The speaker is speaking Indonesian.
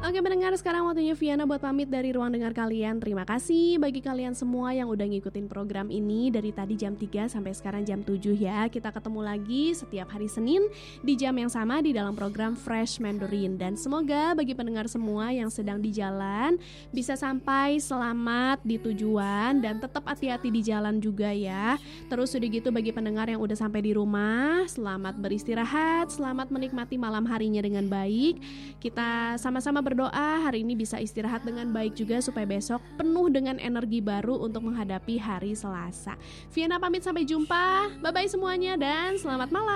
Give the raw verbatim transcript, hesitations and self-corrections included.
Oke pendengar, sekarang waktunya Viana buat pamit dari ruang dengar kalian. Terima kasih bagi kalian semua yang udah ngikutin program ini dari tadi jam tiga sampai sekarang jam tujuh ya. Kita ketemu lagi setiap hari Senin di jam yang sama di dalam program Fresh Mandarin. Dan semoga bagi pendengar semua yang sedang di jalan bisa sampai selamat di tujuan dan tetap hati-hati di jalan juga ya. Terus udah gitu bagi pendengar yang udah sampai di rumah, selamat beristirahat, selamat menikmati malam harinya dengan baik. Kita sama-sama berdoa hari ini bisa istirahat dengan baik juga supaya besok penuh dengan energi baru untuk menghadapi hari Selasa. Viana pamit, sampai jumpa. Bye-bye semuanya dan selamat malam.